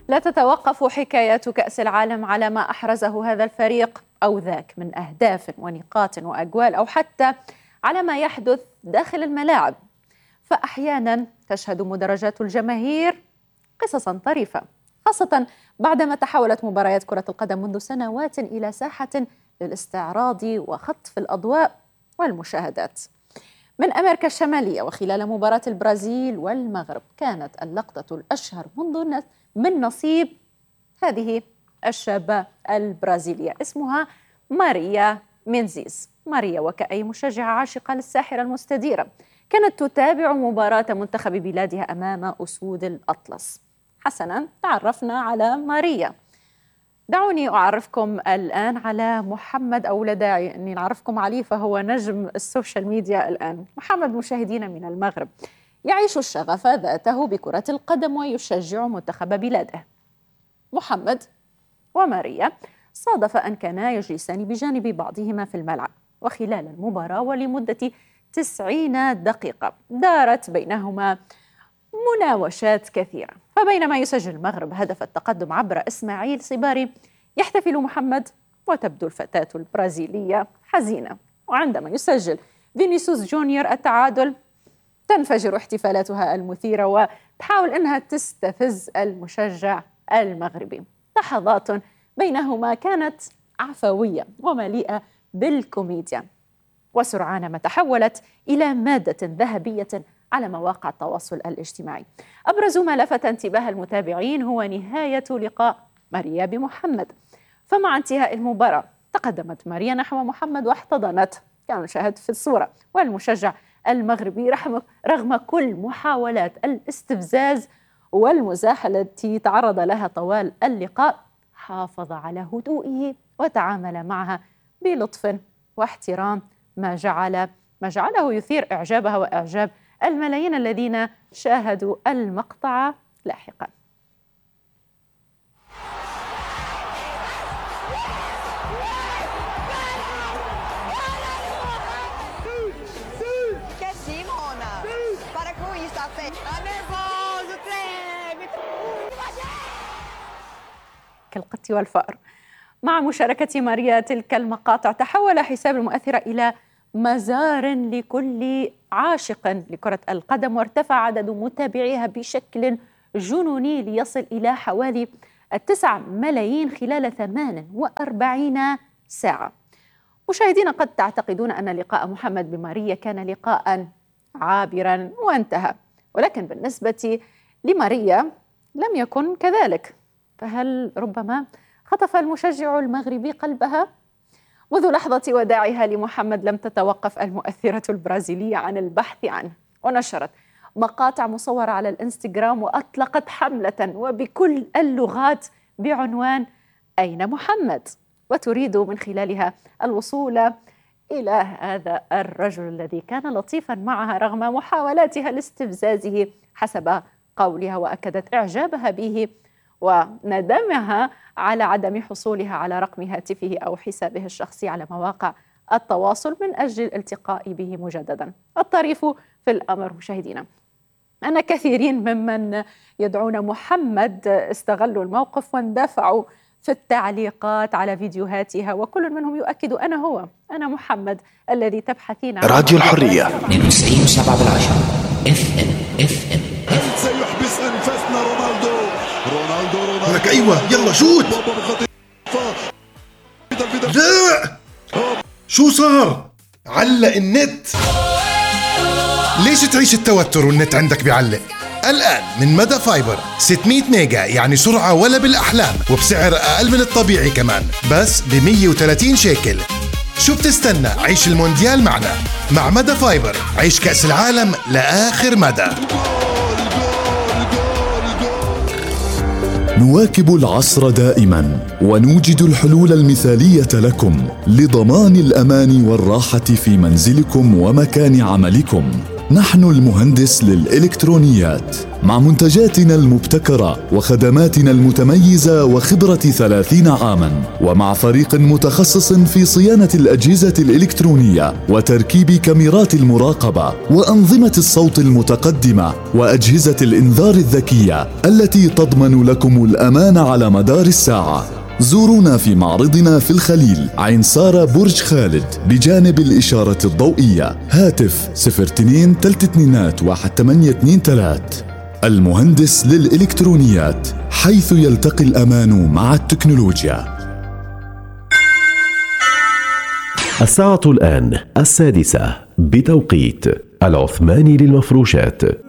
لا تتوقف حكايات كأس العالم على ما أحرزه هذا الفريق أو ذاك من أهداف ونقاط وأجوال، أو حتى على ما يحدث داخل الملاعب. فأحيانا تشهد مدرجات الجماهير قصصا طريفة، خاصة بعدما تحولت مباريات كرة القدم منذ سنوات إلى ساحة للاستعراض وخطف الأضواء والمشاهدات. من أمريكا الشمالية وخلال مباراة البرازيل والمغرب كانت اللقطة الأشهر من نصيب هذه الشابة البرازيلية، اسمها ماريا مينزيز. ماريا وكأي مشجعة عاشقة للساحرة المستديرة كانت تتابع مباراة منتخب بلادها أمام أسود الأطلس. حسنا، تعرفنا على ماريا. دعوني أعرفكم الآن على محمد، أو لا داعي أني نعرفكم عليه، فهو نجم السوشيال ميديا الآن. محمد مشاهدينا من المغرب يعيش الشغف ذاته بكرة القدم ويشجع منتخب بلاده. محمد وماريا صادف أن كانا يجلسان بجانب بعضهما في الملعب، وخلال المباراة ولمدة 90 دقيقة دارت بينهما مناوشات كثيرة. فبينما يسجل المغرب هدف التقدم عبر إسماعيل صباري، يحتفل محمد وتبدو الفتاة البرازيلية حزينة. وعندما يسجل فينيسيوس جونيور التعادل تنفجر احتفالاتها المثيرة وتحاول أنها تستفز المشجع المغربي. لحظات بينهما كانت عفوية ومليئة بالكوميديا، وسرعان ما تحولت إلى مادة ذهبية على مواقع التواصل الاجتماعي. أبرز ما لفت انتباه المتابعين هو نهاية لقاء ماريا بمحمد. فمع انتهاء المباراة تقدمت ماريا نحو محمد واحتضنت، كما نشاهد في الصورة، والمشجع المغربي رغم كل محاولات الاستفزاز والمزاح التي تعرض لها طوال اللقاء حافظ على هدوئه وتعامل معها بلطف واحترام، ما جعله يثير إعجابها وإعجاب الملايين الذين شاهدوا المقطع لاحقا. كالقط والفأر. مع مشاركة ماريا تلك المقاطع تحول حساب المؤثرة إلى مزار لكل عاشق لكرة القدم، وارتفع عدد متابعيها بشكل جنوني ليصل إلى حوالي 9 ملايين خلال 48 ساعة. مشاهدين قد تعتقدون أن لقاء محمد بماريا كان لقاء عابرا وانتهى، ولكن بالنسبة لماريا لم يكن كذلك. فهل ربما خطف المشجع المغربي قلبها؟ منذ لحظة وداعها لمحمد لم تتوقف المؤثرة البرازيلية عن البحث عنه، ونشرت مقاطع مصورة على الانستغرام وأطلقت حملة وبكل اللغات بعنوان أين محمد؟ وتريد من خلالها الوصول إلى هذا الرجل الذي كان لطيفا معها رغم محاولاتها لاستفزازه حسب قولها، وأكدت إعجابها به وندمها على عدم حصولها على رقم هاتفه أو حسابه الشخصي على مواقع التواصل من أجل الالتقاء به مجددا. الطريف في الأمر مشاهدينا أن كثيرين ممن يدعون محمد استغلوا الموقف واندفعوا في التعليقات على فيديوهاتها، وكل منهم يؤكد أنا محمد الذي تبحثين عنه. راديو الحرية 92.7 FM. سيحبس أنفاسنا رونالدو. لك أيوة يلا شوت. لا شو صار؟ علق النت. ليش تعيش التوتر والنت عندك بيعلق؟ الآن من مدى فايبر 600 ميجا، يعني سرعة ولا بالأحلام، وبسعر أقل من الطبيعي كمان، بس ب130 شيكل. شو بتستنى؟ عيش المونديال معنا. مع مدى فايبر عيش كأس العالم لآخر مدى. نواكب العصر دائما ونوجد الحلول المثالية لكم لضمان الأمان والراحة في منزلكم ومكان عملكم. نحن المهندس للإلكترونيات، مع منتجاتنا المبتكرة وخدماتنا المتميزة وخبرة 30 عاماً، ومع فريق متخصص في صيانة الأجهزة الإلكترونية وتركيب كاميرات المراقبة وأنظمة الصوت المتقدمة وأجهزة الإنذار الذكية التي تضمن لكم الأمان على مدار الساعة. زورونا في معرضنا في الخليل، عين سارة، برج خالد، بجانب الإشارة الضوئية. هاتف 02-32-1823. المهندس للإلكترونيات، حيث يلتقي الأمان مع التكنولوجيا. الساعة الآن 6:00 بتوقيت العثماني للمفروشات.